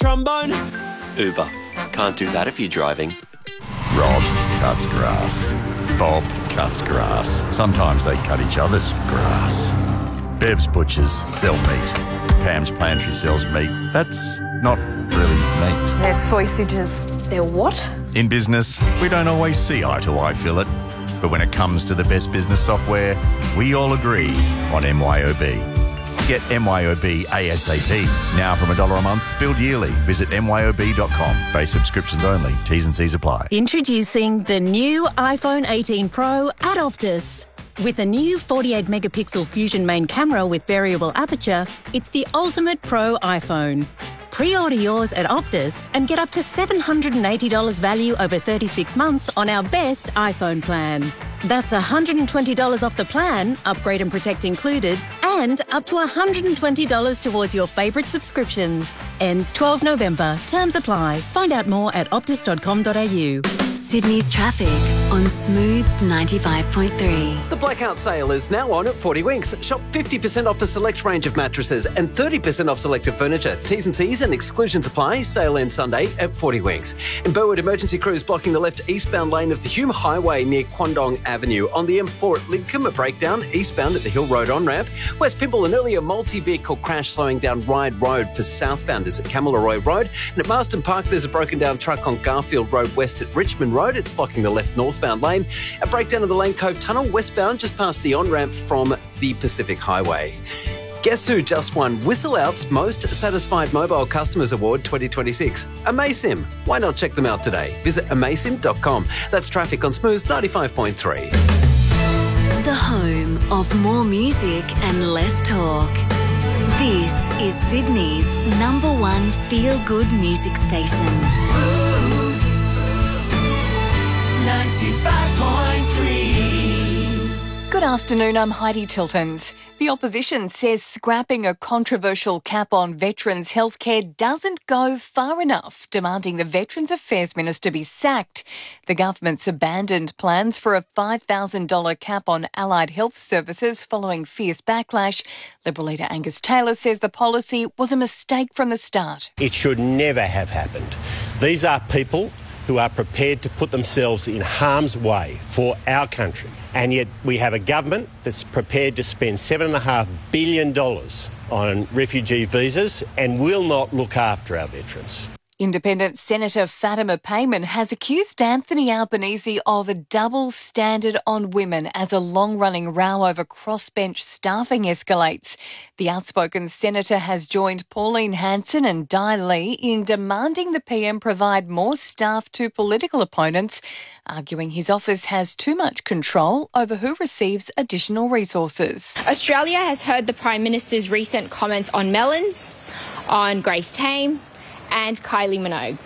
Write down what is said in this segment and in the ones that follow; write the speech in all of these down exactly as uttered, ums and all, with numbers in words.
trombone? Uber. Can't do that if you're driving. Rob cuts grass. Bob cuts grass. Sometimes they cut each other's grass. Bev's butchers sell meat. Pam's pantry sells meat. That's not really meat. They're sausages. They're what? In business, we don't always see eye to eye, Phillip. But when it comes to the best business software, we all agree on M Y O B. Get M Y O B ASAP. Now from a dollar a month, billed yearly. Visit M Y O B dot com. Base subscriptions only. T's and C's apply. Introducing the new iPhone eighteen Pro at Optus. With a new forty-eight megapixel Fusion main camera with variable aperture, it's the ultimate pro iPhone. Pre-order yours at Optus and get up to seven hundred eighty dollars value over thirty-six months on our best iPhone plan. That's one hundred twenty dollars off the plan, upgrade and protect included, and up to one hundred twenty dollars towards your favourite subscriptions. Ends twelfth November. Terms apply. Find out more at optus dot com dot a u. Sydney's traffic on Smooth ninety-five point three. The blackout sale is now on at forty Winks. Shop fifty percent off a select range of mattresses and thirty percent off selected furniture. T's and C's and exclusions apply. Sale ends Sunday at forty Winks. In Burwood, emergency crews blocking the left eastbound lane of the Hume Highway near Kwandong Avenue. On the M four at Lidcombe, a breakdown eastbound at the Hill Road on-ramp. West Pymble, an earlier multi-vehicle crash slowing down Ryde Road for southbounders at Kamilaroi Road. And at Marston Park, there's a broken down truck on Garfield Road west at Richmond Road. It's blocking the left northbound lane. A breakdown of the Lane Cove Tunnel westbound just past the on-ramp from the Pacific Highway. Guess who just won Whistle Out's Most Satisfied Mobile Customers Award twenty twenty-six? Amaysim. Why not check them out today? Visit amaysim dot com. That's traffic on Smooth ninety-five point three. The home of more music and less talk. This is Sydney's number one feel-good music station. ninety-five point three. Good afternoon, I'm Heidi Tiltons. The opposition says scrapping a controversial cap on veterans' healthcare doesn't go far enough, demanding the Veterans Affairs Minister be sacked. The government's abandoned plans for a five thousand dollars cap on allied health services following fierce backlash. Liberal leader Angus Taylor says the policy was a mistake from the start. It should never have happened. These are people who are prepared to put themselves in harm's way for our country. And yet we have a government that's prepared to spend seven point five billion dollars on refugee visas and will not look after our veterans. Independent Senator Fatima Payman has accused Anthony Albanese of a double standard on women as a long-running row over crossbench staffing escalates. The outspoken senator has joined Pauline Hanson and Di Lee in demanding the P M provide more staff to political opponents, arguing his office has too much control over who receives additional resources. Australia has heard the Prime Minister's recent comments on Mellons, on Grace Tame and Kylie Minogue.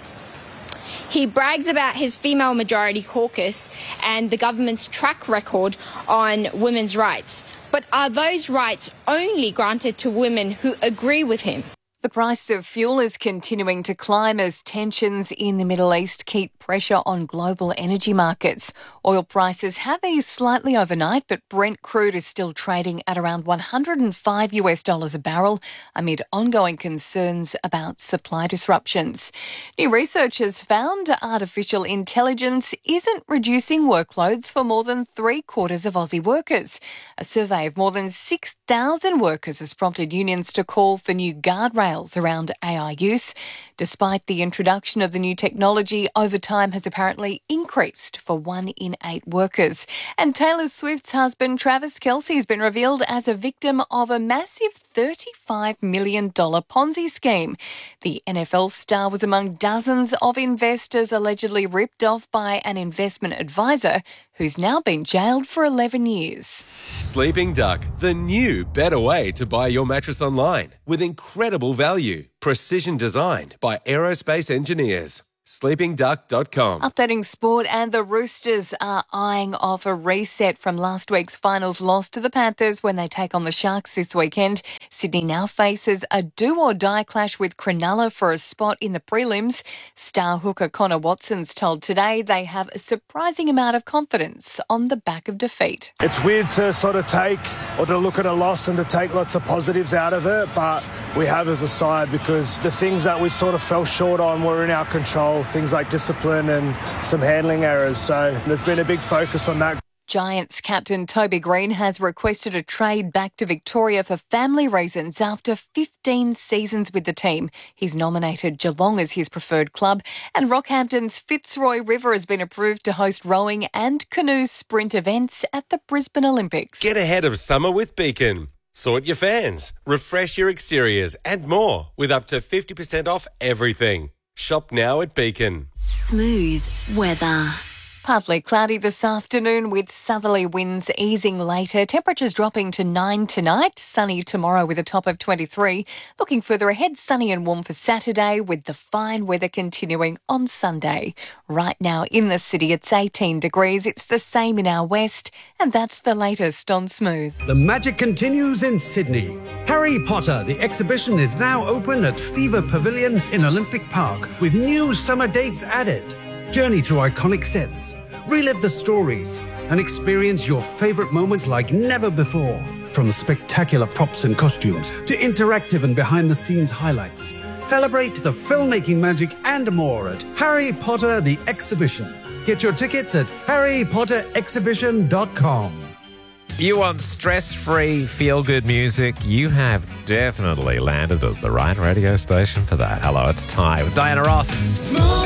He brags about his female majority caucus and the government's track record on women's rights. But are those rights only granted to women who agree with him? The price of fuel is continuing to climb as tensions in the Middle East keep pressure on global energy markets. Oil prices have eased slightly overnight, but Brent crude is still trading at around one hundred five US dollars a barrel amid ongoing concerns about supply disruptions. New research has found artificial intelligence isn't reducing workloads for more than three quarters of Aussie workers. A survey of more than six thousand workers has prompted unions to call for new guardrails around A I use. Despite the introduction of the new technology, overtime has apparently increased for one in eight workers. And Taylor Swift's husband, Travis Kelce, has been revealed as a victim of a massive thirty-five million dollars Ponzi scheme. The N F L star was among dozens of investors allegedly ripped off by an investment advisor who's now been jailed for eleven years. Sleeping Duck, the new better way to buy your mattress online with incredible value. Precision designed by aerospace engineers. sleeping duck dot com. Updating sport, and the Roosters are eyeing off a reset from last week's finals loss to the Panthers when they take on the Sharks this weekend. Sydney now faces a do-or-die clash with Cronulla for a spot in the prelims. Star hooker Connor Watson's told Today they have a surprising amount of confidence on the back of defeat. It's weird to sort of take or to look at a loss and to take lots of positives out of it, but we have as a side, because the things that we sort of fell short on were in our control, things like discipline and some handling errors. So there's been a big focus on that. Giants captain Toby Green has requested a trade back to Victoria for family reasons after fifteen seasons with the team. He's nominated Geelong as his preferred club, and Rockhampton's Fitzroy River has been approved to host rowing and canoe sprint events at the Brisbane Olympics. Get ahead of summer with Beacon. Sort your fans, refresh your exteriors and more with up to fifty percent off everything. Shop now at Beacon. Smooth weather. Partly cloudy this afternoon with southerly winds easing later. Temperatures dropping to nine tonight. Sunny tomorrow with a top of twenty-three. Looking further ahead, sunny and warm for Saturday with the fine weather continuing on Sunday. Right now in the city it's eighteen degrees. It's the same in our west, and that's the latest on Smooth. The magic continues in Sydney. Harry Potter, the exhibition, is now open at Fever Pavilion in Olympic Park with new summer dates added. Journey through iconic sets, relive the stories, and experience your favourite moments like never before. From spectacular props and costumes to interactive and behind-the-scenes highlights. Celebrate the filmmaking magic and more at Harry Potter the Exhibition. Get your tickets at harry potter exhibition dot com. You want stress-free, feel-good music? You have definitely landed at the right radio station for that. Hello, it's Ty with Diana Ross. Smooth.